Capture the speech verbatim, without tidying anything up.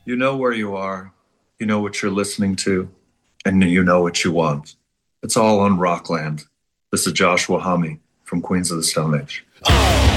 You know where you are, you know what you're listening to, and you know what you want. It's all on Rockland. This is Joshua Homme from Queens of the Stone Age. Oh!